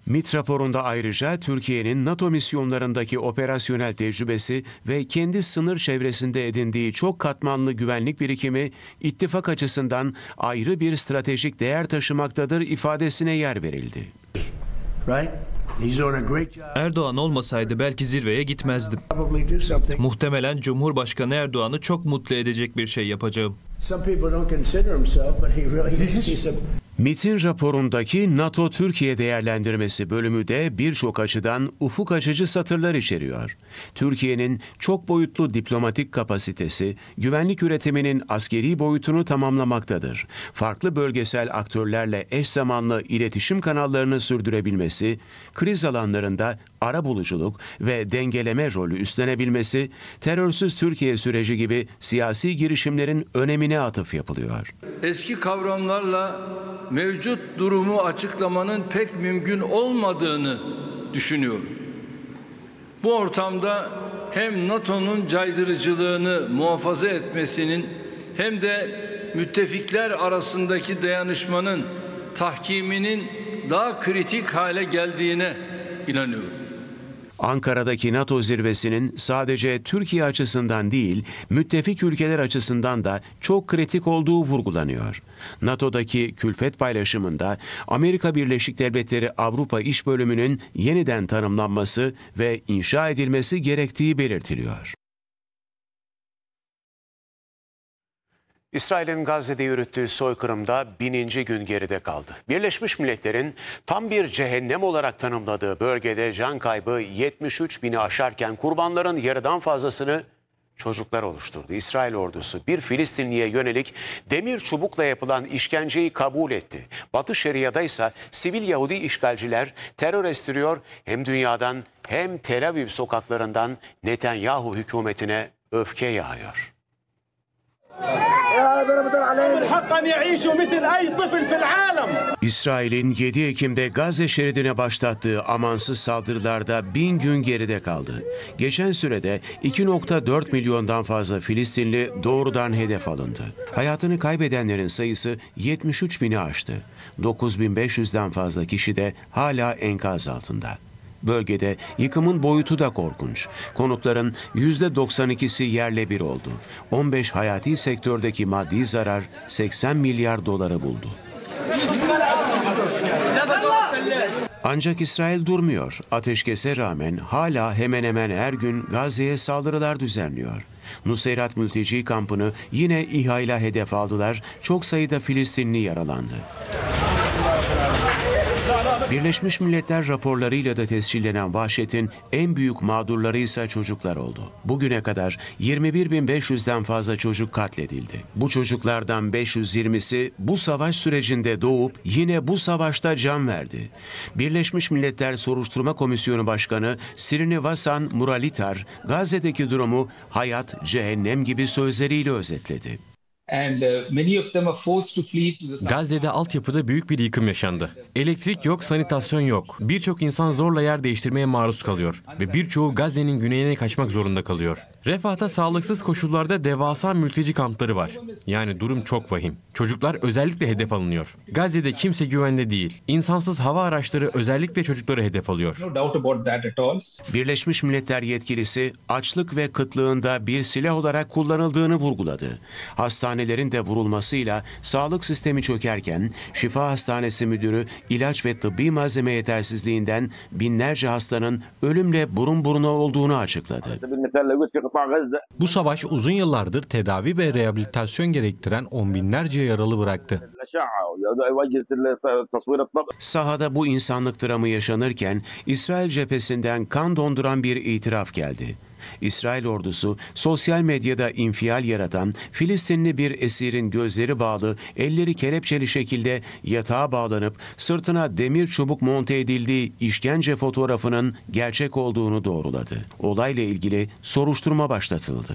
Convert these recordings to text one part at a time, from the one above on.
MİT raporunda ayrıca Türkiye'nin NATO misyonlarındaki operasyonel tecrübesi ve kendi sınır çevresinde edindiği çok katmanlı güvenlik birikimi ittifak açısından ayrı bir stratejik değer taşımaktadır ifadesine yer verildi. Erdoğan olmasaydı belki zirveye gitmezdim. Muhtemelen Cumhurbaşkanı Erdoğan'ı çok mutlu edecek bir şey yapacağım. MİT'in raporundaki NATO-Türkiye değerlendirmesi bölümü de birçok açıdan ufuk açıcı satırlar içeriyor. Türkiye'nin çok boyutlu diplomatik kapasitesi, güvenlik üretiminin askeri boyutunu tamamlamaktadır. Farklı bölgesel aktörlerle eş zamanlı iletişim kanallarını sürdürebilmesi, kriz alanlarında arabuluculuk ve dengeleme rolü üstlenebilmesi, terörsüz Türkiye süreci gibi siyasi girişimlerin önemine atıf yapılıyor. Eski kavramlarla mevcut durumu açıklamanın pek mümkün olmadığını düşünüyorum. Bu ortamda hem NATO'nun caydırıcılığını muhafaza etmesinin hem de müttefikler arasındaki dayanışmanın tahkiminin daha kritik hale geldiğine inanıyorum. Ankara'daki NATO zirvesinin sadece Türkiye açısından değil, müttefik ülkeler açısından da çok kritik olduğu vurgulanıyor. NATO'daki külfet paylaşımında Amerika Birleşik Devletleri Avrupa İş Bölümünün yeniden tanımlanması ve inşa edilmesi gerektiği belirtiliyor. İsrail'in Gazze'de yürüttüğü soykırımda 1000. gün geride kaldı. Birleşmiş Milletler'in tam bir cehennem olarak tanımladığı bölgede can kaybı 73 bini aşarken kurbanların yarıdan fazlasını çocuklar oluşturdu. İsrail ordusu bir Filistinliye yönelik demir çubukla yapılan işkenceyi kabul etti. Batı Şeria'da ise sivil Yahudi işgalciler terör estiriyor, hem dünyadan hem Tel Aviv sokaklarından Netanyahu hükümetine öfke yağıyor. İsrail'in 7 Ekim'de Gazze şeridine başlattığı amansız saldırılarda 1000 gün geride kaldı. Geçen sürede 2,4 milyondan fazla Filistinli doğrudan hedef alındı. Hayatını kaybedenlerin sayısı 73 bini aştı. 9500'den fazla kişi de hala enkaz altında. Bölgede yıkımın boyutu da korkunç. Konutların %92'si yerle bir oldu. 15 hayati sektördeki maddi zarar 80 milyar doları buldu. Ancak İsrail durmuyor. Ateşkese rağmen hala hemen hemen her gün Gazze'ye saldırılar düzenliyor. Nuseyrat mülteci kampını yine İHA ile hedef aldılar. Çok sayıda Filistinli yaralandı. Birleşmiş Milletler raporlarıyla da tescillenen vahşetin en büyük mağdurları ise çocuklar oldu. Bugüne kadar 21.500'den fazla çocuk katledildi. Bu çocuklardan 520'si bu savaş sürecinde doğup yine bu savaşta can verdi. Birleşmiş Milletler Soruşturma Komisyonu Başkanı Srinivas Muralidhar, Gazze'deki durumu hayat, cehennem gibi sözleriyle özetledi. Gazze'de altyapıda büyük bir yıkım yaşandı. Elektrik yok, sanitasyon yok. Birçok insan zorla yer değiştirmeye maruz kalıyor ve birçoğu Gazze'nin güneyine kaçmak zorunda kalıyor. Refah'ta sağlıksız koşullarda devasa mülteci kampları var. Yani durum çok vahim. Çocuklar özellikle hedef alınıyor. Gazze'de kimse güvende değil. İnsansız hava araçları özellikle çocukları hedef alıyor. Birleşmiş Milletler yetkilisi açlık ve kıtlığında bir silah olarak kullanıldığını vurguladı. Hastanelerin de vurulmasıyla sağlık sistemi çökerken Şifa Hastanesi Müdürü ilaç ve tıbbi malzeme yetersizliğinden binlerce hastanın ölümle burun buruna olduğunu açıkladı. Bu savaş uzun yıllardır tedavi ve rehabilitasyon gerektiren on binlerce yaralı bıraktı. Sahada bu insanlık dramı yaşanırken İsrail cephesinden kan donduran bir itiraf geldi. İsrail ordusu sosyal medyada infial yaratan Filistinli bir esirin gözleri bağlı, elleri kelepçeli şekilde yatağa bağlanıp sırtına demir çubuk monte edildiği işkence fotoğrafının gerçek olduğunu doğruladı. Olayla ilgili soruşturma başlatıldı.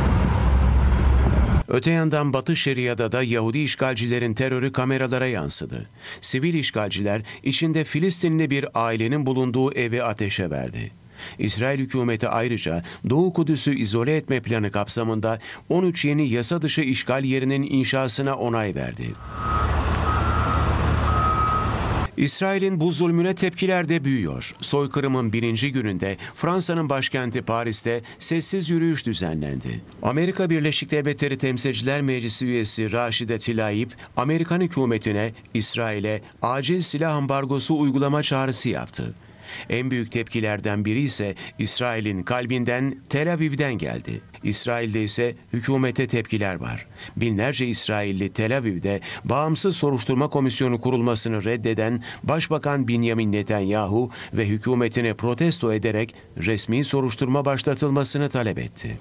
Öte yandan Batı Şeria'da da Yahudi işgalcilerin terörü kameralara yansıdı. Sivil işgalciler içinde Filistinli bir ailenin bulunduğu evi ateşe verdi. İsrail hükümeti ayrıca Doğu Kudüs'ü izole etme planı kapsamında 13 yeni yasa dışı işgal yerinin inşasına onay verdi. İsrail'in bu zulmüne tepkiler de büyüyor. Soykırımın birinci gününde Fransa'nın başkenti Paris'te sessiz yürüyüş düzenlendi. Amerika Birleşik Devletleri Temsilciler Meclisi üyesi Raşide Tlaib, Amerikan hükümetine İsrail'e acil silah ambargosu uygulama çağrısı yaptı. En büyük tepkilerden biri ise İsrail'in kalbinden Tel Aviv'den geldi. İsrail'de ise hükümete tepkiler var. Binlerce İsrailli Tel Aviv'de bağımsız soruşturma komisyonu kurulmasını reddeden Başbakan Benjamin Netanyahu ve hükümetine protesto ederek resmi soruşturma başlatılmasını talep etti.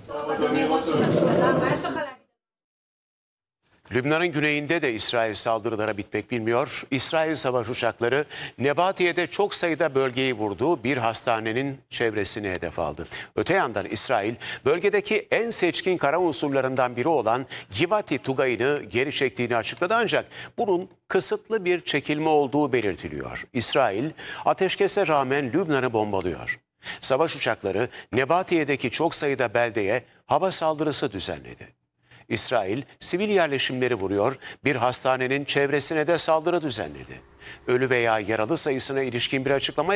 Lübnan'ın güneyinde de İsrail saldırılara bitmek bilmiyor. İsrail savaş uçakları Nebatiye'de çok sayıda bölgeyi vurdu, bir hastanenin çevresini hedef aldı. Öte yandan İsrail bölgedeki en seçkin kara unsurlarından biri olan Givati Tugay'ını geri çektiğini açıkladı, ancak bunun kısıtlı bir çekilme olduğu belirtiliyor. İsrail ateşkese rağmen Lübnan'ı bombalıyor. Savaş uçakları Nebatiye'deki çok sayıda beldeye hava saldırısı düzenledi. İsrail sivil yerleşimleri vuruyor, bir hastanenin çevresine de saldırı düzenledi. Ölü veya yaralı sayısına ilişkin bir açıklama